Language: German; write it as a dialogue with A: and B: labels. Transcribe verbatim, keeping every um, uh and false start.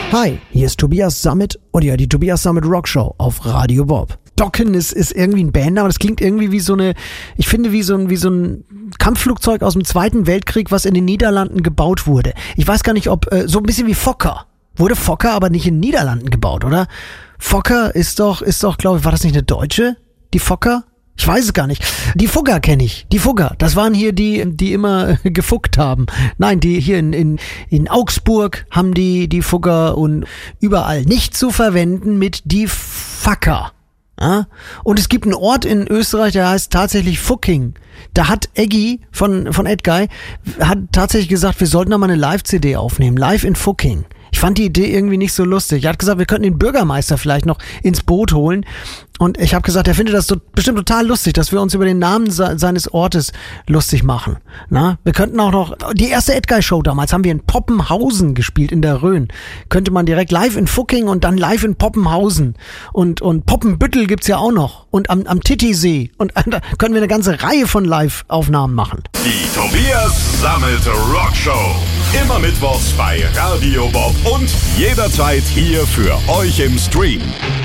A: Hi, hier ist Tobias Sammet und ja, die Tobias Sammet Rock Show auf Radio Bob. Dokken ist, ist irgendwie ein Bandname, das klingt irgendwie wie so eine, ich finde wie so ein, wie so ein Kampfflugzeug aus dem Zweiten Weltkrieg, was in den Niederlanden gebaut wurde. Ich weiß gar nicht, ob, äh, so ein bisschen wie Fokker. Wurde Fokker aber nicht in den Niederlanden gebaut, oder? Fokker ist doch, ist doch, glaube ich, war das nicht eine Deutsche? Die Fokker? Ich weiß es gar nicht. Die Fugger kenne ich. Die Fugger. Das waren hier die, die immer gefuckt haben. Nein, die hier in, in, in Augsburg haben die, die Fugger und überall nicht zu verwenden mit die Facker. Ja? Und es gibt einen Ort in Österreich, der heißt tatsächlich Fucking. Da hat Eggy von, von Edguy hat tatsächlich gesagt, wir sollten da mal eine Live-C D aufnehmen. Live in Fucking. Ich fand die Idee irgendwie nicht so lustig. Er hat gesagt, wir könnten den Bürgermeister vielleicht noch ins Boot holen. Und ich habe gesagt, er findet das so, bestimmt total lustig, dass wir uns über den Namen se- seines Ortes lustig machen. Na, wir könnten auch noch, die erste Edguy-Show damals haben wir in Poppenhausen gespielt, in der Rhön. Könnte man direkt live in Fucking und dann live in Poppenhausen. Und, und Poppenbüttel gibt's ja auch noch. Und am, am Titisee. Und da können wir eine ganze Reihe von Live-Aufnahmen machen.
B: Die Tobias Sammet Rock Show. Immer mittwochs bei Radio Bob und jederzeit hier für euch im Stream.